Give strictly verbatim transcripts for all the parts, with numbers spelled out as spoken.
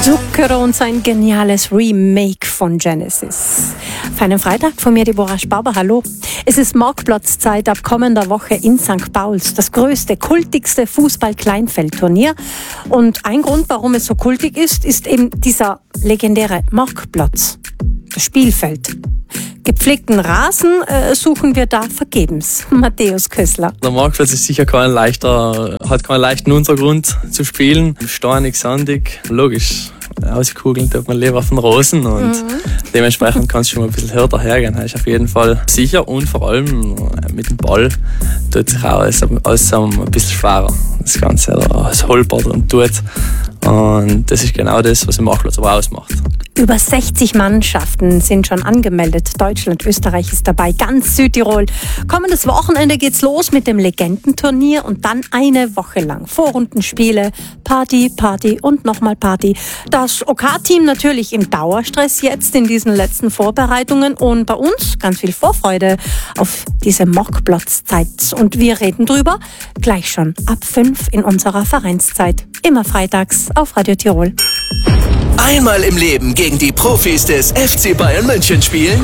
Zucchero und sein geniales Remake von Genesis. Für einen Freitag von mir, Deborah Sparber, hallo. Es ist Marktplatzzeit ab kommender Woche in Sankt Pauls. Das größte, kultigste Fußball-Kleinfeldturnier. Und ein Grund, warum es so kultig ist, ist eben dieser legendäre Marktplatz. Das Spielfeld. Gepflegten Rasen äh, suchen wir da vergebens. Matthäus Kössler. Der Marktplatz ist sicher kein leichter, hat keinen leichten Untergrund zu spielen. Steinig, sandig, logisch. Auskugeln tut man lieber auf den Rosen und mhm. dementsprechend kann es schon mal ein bisschen härter hergehen. Das ist auf jeden Fall sicher und vor allem mit dem Ball tut sich auch alles, alles ein bisschen schwerer. Das Ganze, es holpert und tut. Und das ist genau das, was den Marktplatz aber ausmacht. Über sechzig Mannschaften sind schon angemeldet. Deutschland, Österreich ist dabei, ganz Südtirol. Kommendes Wochenende geht's los mit dem Legendenturnier und dann eine Woche lang Vorrundenspiele, Party, Party und nochmal Party. Das O K-Team natürlich im Dauerstress jetzt in diesen letzten Vorbereitungen und bei uns ganz viel Vorfreude auf diese Marktplatzzeit. Und wir reden drüber gleich schon ab fünf in unserer Vereinszeit. Immer freitags auf Radio Tirol. Einmal im Leben gegen die Profis des F C Bayern München spielen?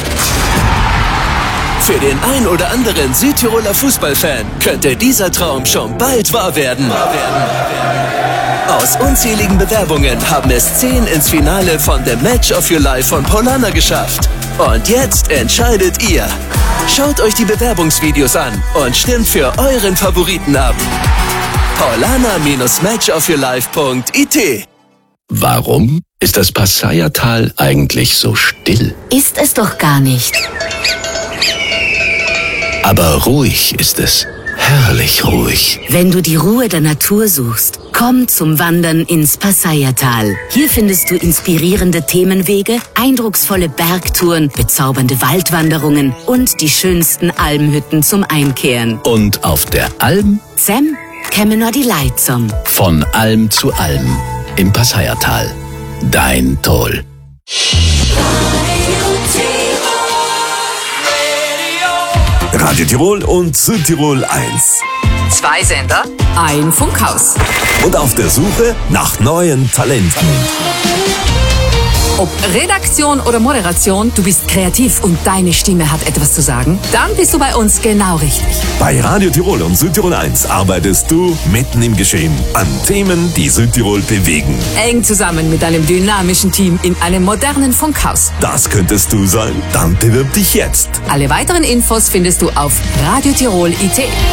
Für den ein oder anderen Südtiroler Fußballfan könnte dieser Traum schon bald wahr werden. Aus unzähligen Bewerbungen haben es zehn ins Finale von The Match of Your Life von Paulana geschafft. Und jetzt entscheidet ihr. Schaut euch die Bewerbungsvideos an und stimmt für euren Favoriten ab. paulana Bindestrich match of your life Punkt I T. Warum ist das Passayertal eigentlich so still? Ist es doch gar nicht. Aber ruhig ist es. Herrlich ruhig. Wenn du die Ruhe der Natur suchst, komm zum Wandern ins Passayertal. Hier findest du inspirierende Themenwege, eindrucksvolle Bergtouren, bezaubernde Waldwanderungen und die schönsten Almhütten zum Einkehren. Und auf der Alm? Zem, käme nur die Leitzum. Von Alm zu Alm. Im Passayertal. Dein Toll. Radio Tirol und Südtirol eins. Zwei Sender, ein Funkhaus. Und auf der Suche nach neuen Talenten. Ob Redaktion oder Moderation, du bist kreativ und deine Stimme hat etwas zu sagen, dann bist du bei uns genau richtig. Bei Radio Tirol und Südtirol eins arbeitest du mitten im Geschehen an Themen, die Südtirol bewegen. Eng zusammen mit einem dynamischen Team in einem modernen Funkhaus. Das könntest du sein? Dann bewirb dich jetzt. Alle weiteren Infos findest du auf Radio Tirol I T.